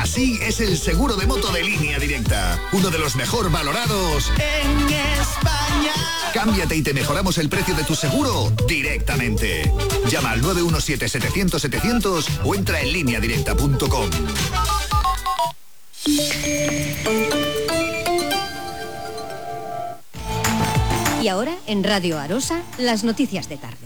Así es el seguro de moto de Línea Directa. Uno de los mejor valorados en España. Cámbiate y te mejoramos el precio de tu seguro directamente. Llama al 917-700-700 o entra en lineadirecta.com. Y ahora, en Radio Arosa, las noticias de tarde.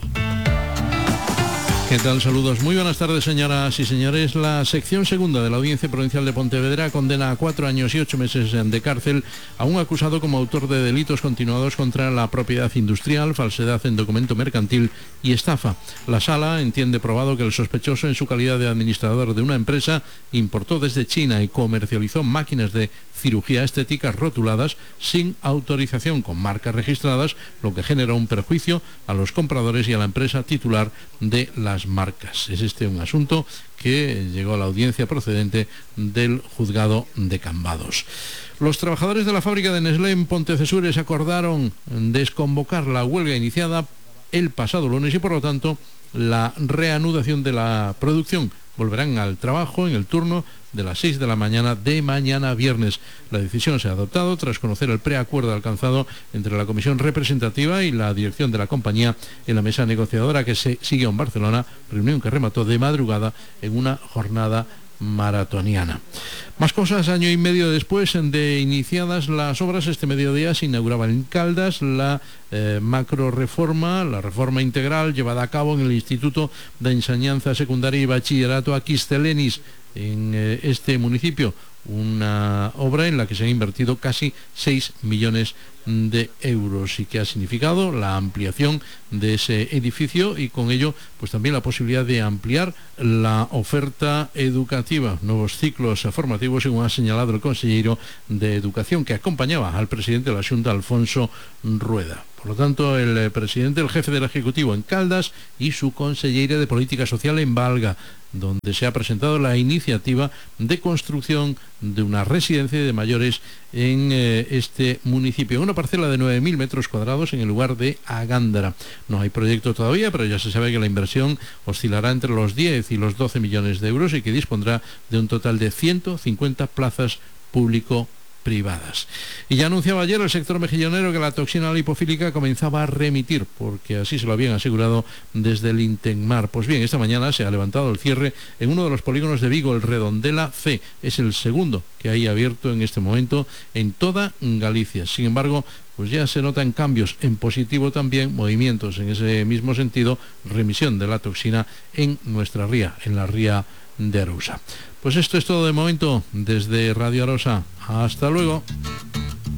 ¿Qué tal? Saludos. Muy buenas tardes, señoras y señores. La sección segunda de la Audiencia Provincial de Pontevedra condena a 4 años y 8 meses de cárcel a un acusado como autor de delitos continuados contra la propiedad industrial, falsedad en documento mercantil y estafa. La Sala entiende probado que el sospechoso, en su calidad de administrador de una empresa, importó desde China y comercializó máquinas de cirugía estética rotuladas sin autorización con marcas registradas, lo que genera un perjuicio a los compradores y a la empresa titular de las marcas. Es este un asunto que llegó a la audiencia procedente del juzgado de Cambados. Los trabajadores de la fábrica de Nestlé en Pontecesures acordaron desconvocar la huelga iniciada el pasado lunes y, por lo tanto, la reanudación de la producción. Volverán al trabajo en el turno de las 6 de la mañana de mañana viernes. La decisión se ha adoptado tras conocer el preacuerdo alcanzado entre la comisión representativa y la dirección de la compañía en la mesa negociadora que se siguió en Barcelona, reunión que remató de madrugada en una jornada maratoniana. Más cosas. Año y medio después de iniciadas las obras, este mediodía se inauguraba en Caldas la macroreforma, la reforma integral llevada a cabo en el Instituto de Enseñanza Secundaria y Bachillerato Aquistelenis en este municipio. Una obra en la que se han invertido casi 6 millones de euros y que ha significado la ampliación de ese edificio y con ello pues también la posibilidad de ampliar la oferta educativa, nuevos ciclos formativos, según ha señalado el consejero de Educación que acompañaba al presidente de la Xunta, Alfonso Rueda. Por lo tanto, el presidente, el jefe del Ejecutivo en Caldas y su consellera de Política Social en Valga, donde se ha presentado la iniciativa de construcción de una residencia de mayores en este municipio, en una parcela de 9.000 metros cuadrados en el lugar de Agándara. No hay proyecto todavía, pero ya se sabe que la inversión oscilará entre los 10 y los 12 millones de euros y que dispondrá de un total de 150 plazas público-privadas. Y ya anunciaba ayer el sector mejillonero que la toxina lipofílica comenzaba a remitir, porque así se lo habían asegurado desde el Intenmar. Pues bien, esta mañana se ha levantado el cierre en uno de los polígonos de Vigo, el Redondela C. Es el segundo que hay abierto en este momento en toda Galicia. Sin embargo, pues ya se notan cambios en positivo también, movimientos en ese mismo sentido, remisión de la toxina en nuestra ría, en la ría de Arousa. Pues esto es todo de momento desde Radio Arosa. Hasta luego.